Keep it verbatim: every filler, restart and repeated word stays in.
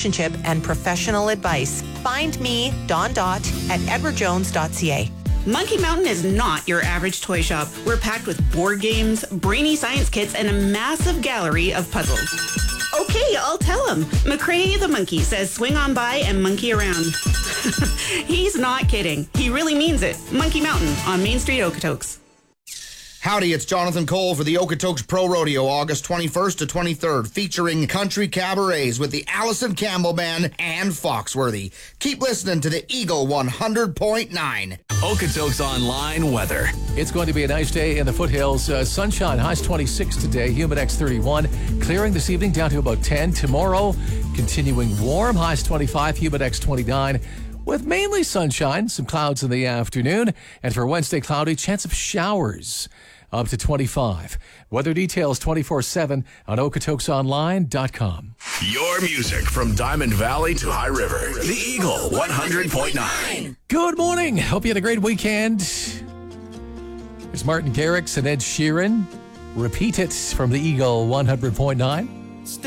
relationship and professional advice. Find me, Dawn Dot, at edward jones dot c a. Monkey Mountain is not your average toy shop. We're packed with board games, brainy science kits, and a massive gallery of puzzles. Okay, I'll tell him. McCrae the monkey says swing on by and monkey around. He's not kidding. He really means it. Monkey Mountain on Main Street, Okotoks. Howdy, it's Jonathan Cole for the Okotoks Pro Rodeo, August twenty-first to twenty-third, featuring country cabarets with the Allison Campbell Band and Foxworthy. Keep listening to the Eagle one hundred point nine. Okotoks Online weather. It's going to be a nice day in the foothills. Uh, sunshine, highs twenty-six today, Humidex thirty-one. Clearing this evening down to about ten. Tomorrow, continuing warm, highs twenty-five, Humidex twenty-nine. With mainly sunshine, some clouds in the afternoon. And for Wednesday, cloudy, chance of showers up to twenty-five. Weather details twenty-four seven on okotoks online dot com. Your music from Diamond Valley to High River. The Eagle one hundred point nine. Good morning. Hope you had a great weekend. It's Martin Garrix and Ed Sheeran. Repeat it from the Eagle one hundred point nine.